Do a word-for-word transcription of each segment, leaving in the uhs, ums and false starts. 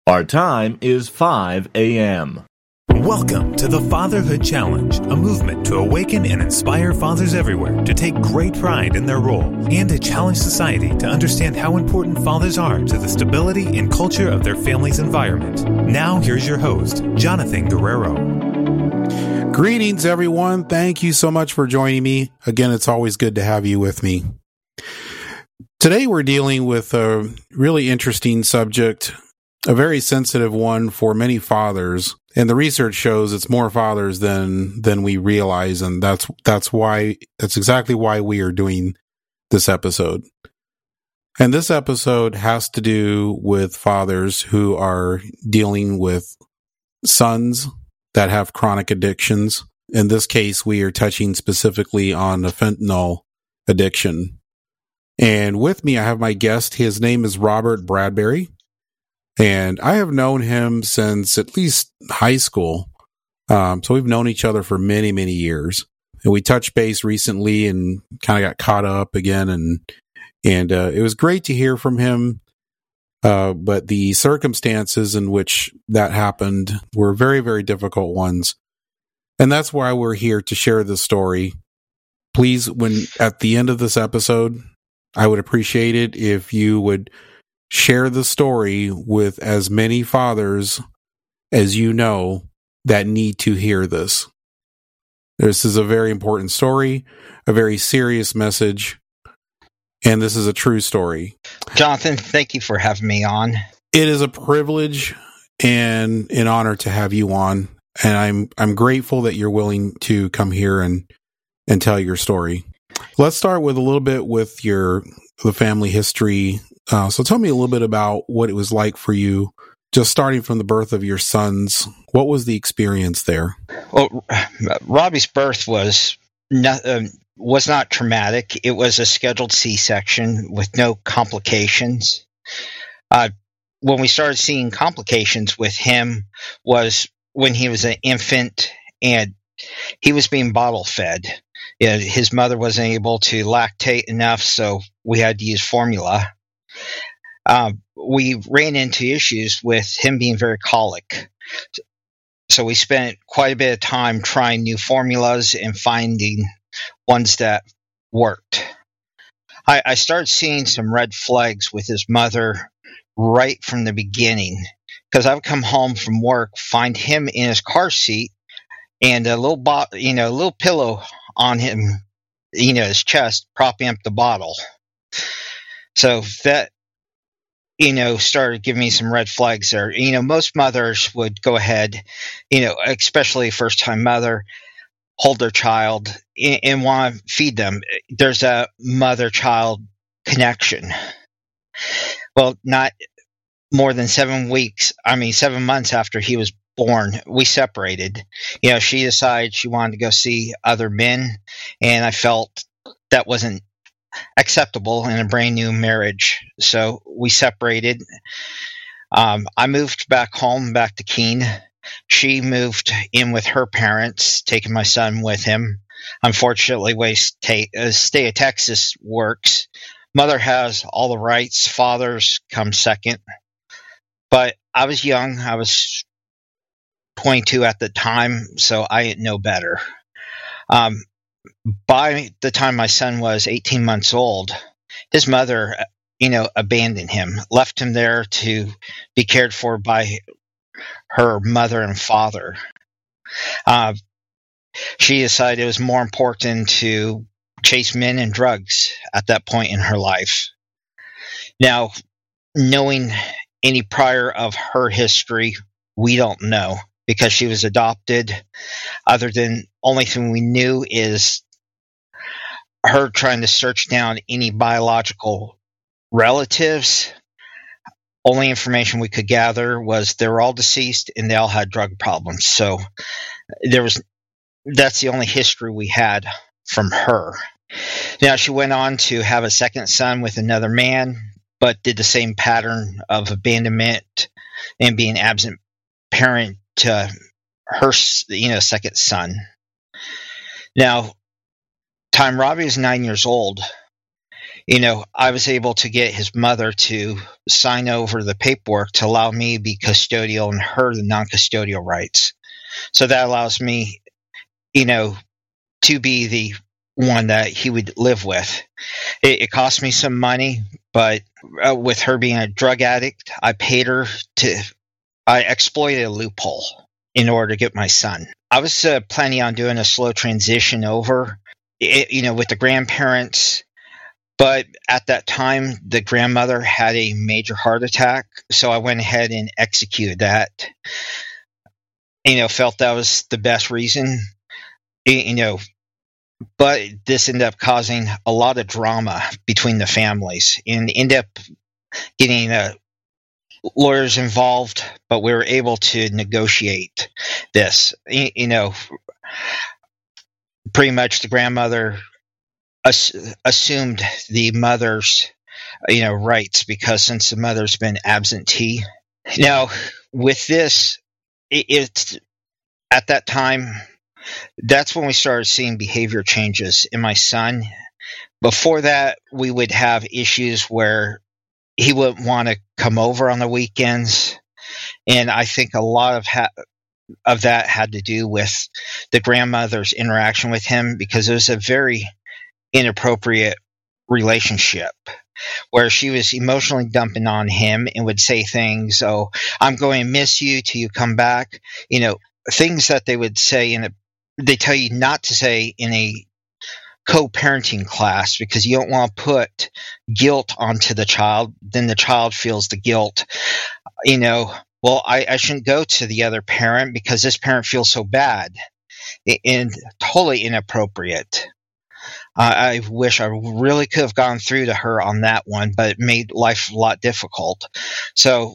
Our time is five a.m. Welcome to the Fatherhood Challenge, a movement to awaken and inspire fathers everywhere to take great pride in their role and to challenge society to understand how important fathers are to the stability and culture of their family's environment. Now, here's your host, Jonathan Guerrero. Greetings, everyone. Thank you so much for joining me. Again, it's always good to have you with me. Today, we're dealing with a really interesting subject, a very sensitive one for many fathers. And the research shows it's more fathers than than we realize, and that's that's why that's exactly why we are doing this episode. And this episode has to do with fathers who are dealing with sons that have chronic addictions. In this case, we are touching specifically on the fentanyl addiction. And with me, I have my guest. His name is Robert Bradbury. And I have known him since at least high school. Um, so we've known each other for many, many years. And we touched base recently and kind of got caught up again. And and uh, it was great to hear from him. Uh, but the circumstances in which that happened were very, very difficult ones. And that's why we're here to share this story. Please, when at the end of this episode, I would appreciate it if you would share the story with as many fathers as you know that need to hear this. This is a very important story, a very serious message, and this is a true story. Jonathan, thank you for having me on. It is a privilege and an honor to have you on, and I'm I'm grateful that you're willing to come here and and tell your story. Let's start with a little bit with your the family history. Uh, so tell me a little bit about what it was like for you, just starting from the birth of your sons. What was the experience there? Well, Robbie's birth was not, um, was not traumatic. It was a scheduled C-section with no complications. Uh, when we started seeing complications with him was when he was an infant and he was being bottle fed. You know, his mother wasn't able to lactate enough, so we had to use formula. Um, we ran into issues with him being very colic. So we spent quite a bit of time trying new formulas and finding ones that worked. I, I started seeing some red flags with his mother right from the beginning, because I would come home from work, find him in his car seat, and a little bo- you know, a little pillow on him, you know, his chest, propping up the bottle. So that, you know, started giving me some red flags there. You know, most mothers would go ahead, you know, especially first-time mother, hold their child and, and want to feed them. There's a mother-child connection. Well, not more than seven weeks, I mean, seven months after he was born, we separated. You know, she decided she wanted to go see other men, and I felt that wasn't acceptable in a brand new marriage. So we separated. Um, I moved back home, back to Keene. She moved in with her parents, taking my son with him. Unfortunately, way state, uh, state of Texas works. Mother has all the rights. Fathers come second. But I was young. I was twenty-two at the time, so I didn't know better. Um, By the time my son was eighteen months old, his mother, you know, abandoned him, left him there to be cared for by her mother and father. Uh, she decided it was more important to chase men and drugs at that point in her life. Now, knowing any prior of her history, we don't know, because she was adopted. Other than only thing we knew is her trying to search down any biological relatives. Only information we could gather was they were all deceased and they all had drug problems. So there was that's the only history we had from her. Now, she went on to have a second son with another man, but did the same pattern of abandonment and being absent parent to her, you know, second son. Now, time Robbie was nine years old, you know, I was able to get his mother to sign over the paperwork to allow me to be custodial and her the non-custodial rights. So that allows me, you know, to be the one that he would live with. It, it cost me some money, but uh, with her being a drug addict, I paid her to, I exploited a loophole in order to get my son. I was uh, planning on doing a slow transition over, it, you know, with the grandparents. But at that time, the grandmother had a major heart attack. So I went ahead and executed that. You know, felt that was the best reason, you know, but this ended up causing a lot of drama between the families and ended up getting uh, lawyers involved, but we were able to negotiate this. You, you know, pretty much the grandmother ass- assumed the mother's, you know, rights because since the mother's been absentee. Now, with this, it, it's at that time, that's when we started seeing behavior changes in my son. Before that, we would have issues where he wouldn't want to come over on the weekends. And I think a lot of ha- of that had to do with the grandmother's interaction with him because it was a very inappropriate relationship where she was emotionally dumping on him and would say things, oh, I'm going to miss you till you come back. You know, things that they would say in a they tell you not to say in a co-parenting class because you don't want to put guilt onto the child. Then the child feels the guilt. You know, well, I, I shouldn't go to the other parent because this parent feels so bad and totally inappropriate. Uh, I wish I really could have gone through to her on that one, but it made life a lot difficult. So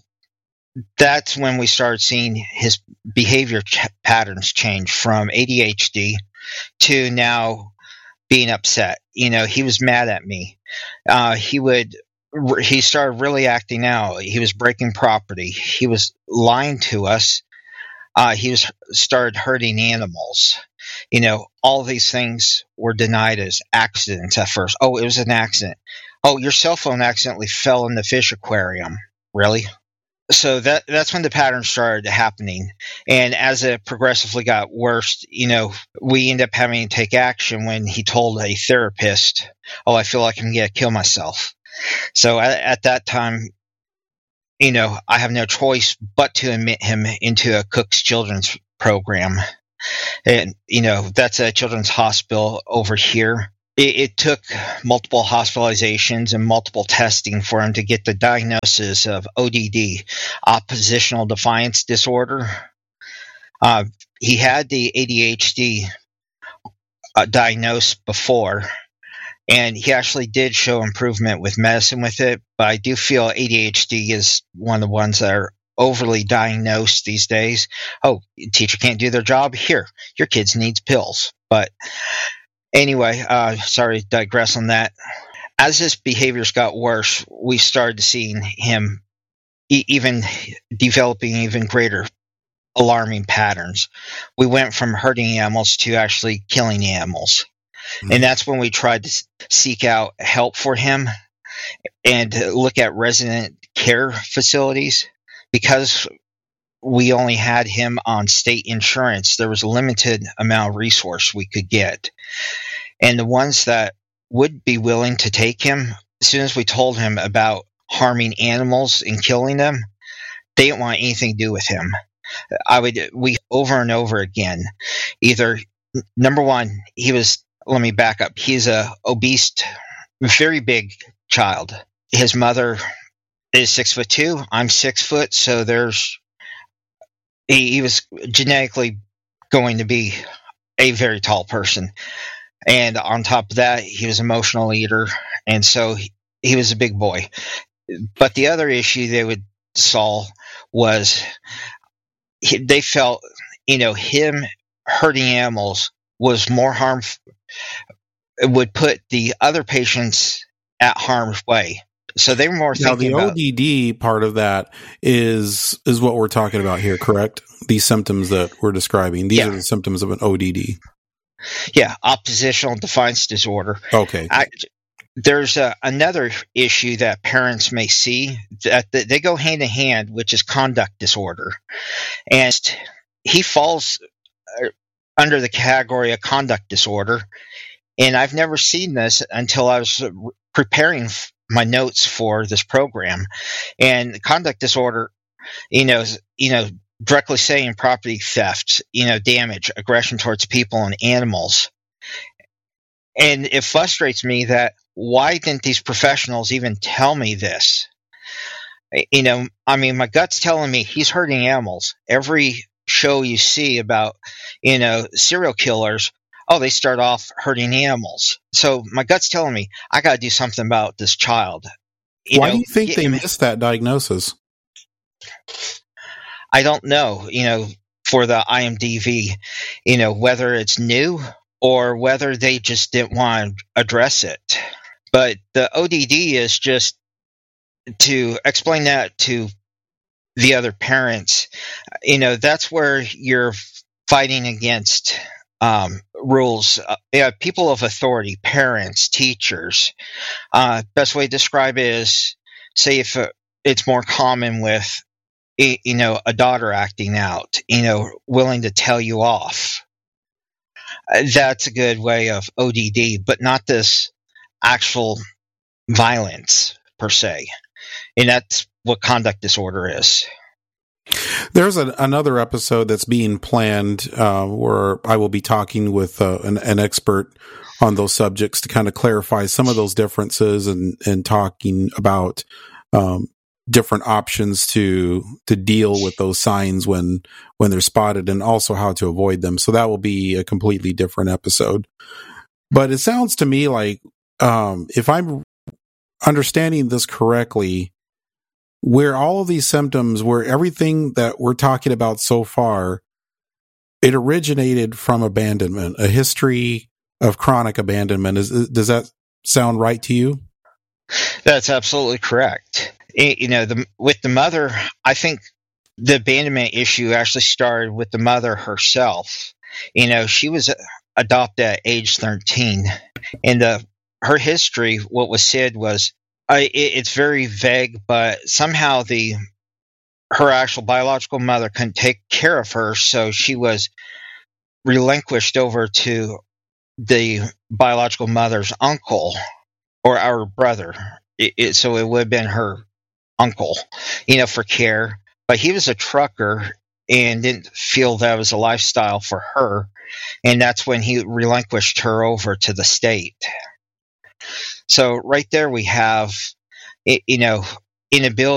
that's when we started seeing his behavior ch- patterns change from A D H D to now being upset. You know, he was mad at me. Uh, he would, he started really acting out. He was breaking property. He was lying to us. Uh, he was started hurting animals. You know, all of these things were denied as accidents at first. Oh, it was an accident. Oh, your cell phone accidentally fell in the fish aquarium. Really? So that that's when the pattern started happening. And as it progressively got worse, you know, we ended up having to take action when he told a therapist, oh, I feel like I'm going to kill myself. So at, at that time, you know, I have no choice but to admit him into a Cook's Children's program. And, you know, that's a children's hospital over here. It, it took multiple hospitalizations and multiple testing for him to get the diagnosis of O D D, oppositional defiance disorder. Uh, he had the A D H D uh, diagnosed before, and he actually did show improvement with medicine with it, but I do feel A D H D is one of the ones that are overly diagnosed these days. Oh, teacher can't do their job? Here, your kids needs pills. But anyway, uh, sorry to digress on that. As his behaviors got worse, we started seeing him e- even developing even greater alarming patterns. We went from hurting animals to actually killing animals. Mm-hmm. And that's when we tried to seek out help for him and look at resident care facilities. Because we only had him on state insurance, there was a limited amount of resource we could get. And the ones that would be willing to take him, as soon as we told him about harming animals and killing them, they didn't want anything to do with him. I would, we over and over again, either, number one, he was, let me back up, he's a obese, very big child. His mother is six foot two. I'm six foot. So there's, he, he was genetically going to be a very tall person. And on top of that, he was an emotional eater. And so he, he was a big boy. But the other issue they would solve was he, they felt, you know, him hurting animals was more harmful, it would put the other patients at harm's way. So they were more thinking now the about, O D D part of that is is what we're talking about here, correct? These symptoms that we're describing, these yeah. are the symptoms of an O D D. Yeah, oppositional defiance disorder. Okay. I, there's a, another issue that parents may see that th- they go hand in hand, which is conduct disorder. And he falls uh, under the category of conduct disorder. And I've never seen this until I was preparing f- my notes for this program. And conduct disorder, you know, is, you know, directly saying property theft, you know, damage, aggression towards people and animals. And it frustrates me that why didn't these professionals even tell me this? You know, I mean, my gut's telling me he's hurting animals. Every show you see about, you know, serial killers, oh, they start off hurting animals. So my gut's telling me I got to do something about this child. You Why know, do you think get they him- missed that diagnosis? I don't know, you know, for the I M D B, you know, whether it's new or whether they just didn't want to address it. But the O D D is just to explain that to the other parents. You know, that's where you're fighting against um, rules. Uh, yeah, people of authority, parents, teachers. Uh, best way to describe it is, say, if uh, it's more common with, you know, a daughter acting out, you know, willing to tell you off. That's a good way of O D D, but not this actual violence per se. And that's what conduct disorder is. There's a, another episode that's being planned uh, where I will be talking with uh, an, an expert on those subjects to kind of clarify some of those differences and, and talking about um, different options to to deal with those signs when when they're spotted, and also how to avoid them. So that will be a completely different episode. But it sounds to me like, um, if I'm understanding this correctly, where all of these symptoms, where everything that we're talking about so far, it originated from abandonment, a history of chronic abandonment. Is, does that sound right to you? That's absolutely correct. It, you know, the, with the mother, I think the abandonment issue actually started with the mother herself. You know, she was adopted at age thirteen, and the, her history, what was said was, uh, it, it's very vague, but somehow the her actual biological mother couldn't take care of her, so she was relinquished over to the biological mother's uncle or our brother. It, it, so it would have been her uncle, you know, for care. But he was a trucker and didn't feel that was a lifestyle for her. And that's when he relinquished her over to the state. So right there we have, you know, inability